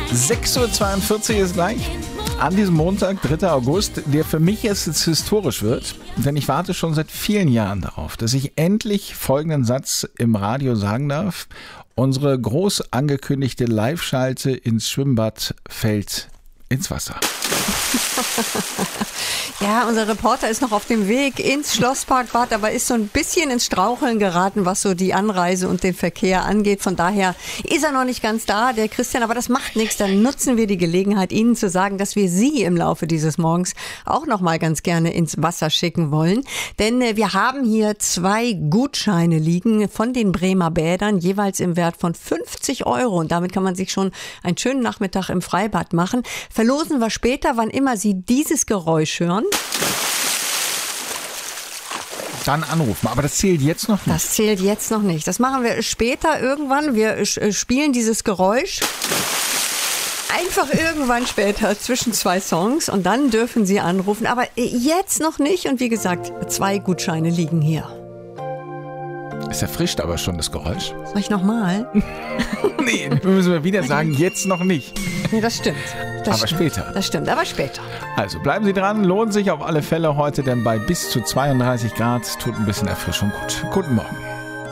6:42 Uhr ist gleich. An diesem Montag, 3. August, der für mich jetzt historisch wird, denn ich warte schon seit vielen Jahren darauf, dass ich endlich folgenden Satz im Radio sagen darf. Unsere groß angekündigte Live-Schalte ins Schwimmbad fällt ins Wasser. Ja, unser Reporter ist noch auf dem Weg ins Schlossparkbad, aber ist so ein bisschen ins Straucheln geraten, was so die Anreise und den Verkehr angeht. Von daher ist er noch nicht ganz da, der Christian, aber das macht nichts. Dann nutzen wir die Gelegenheit, Ihnen zu sagen, dass wir Sie im Laufe dieses Morgens auch noch mal ganz gerne ins Wasser schicken wollen. Denn wir haben hier 2 Gutscheine liegen von den Bremer Bädern, jeweils im Wert von 50 €. Und damit kann man sich schon einen schönen Nachmittag im Freibad machen. Verlosen wir später, wann immer Sie dieses Geräusch hören. Dann anrufen, aber das zählt jetzt noch nicht. Das zählt jetzt noch nicht. Das machen wir später irgendwann. Wir spielen dieses Geräusch einfach irgendwann später zwischen 2 Songs und dann dürfen Sie anrufen. Aber jetzt noch nicht. Und wie gesagt, 2 Gutscheine liegen hier. Es erfrischt aber schon das Geräusch. Soll ich nochmal? Nee, müssen wir wieder sagen, jetzt noch nicht. Nee, das stimmt. Später. Das stimmt, aber später. Also bleiben Sie dran, lohnt sich auf alle Fälle heute, denn bei bis zu 32 Grad tut ein bisschen Erfrischung gut. Guten Morgen.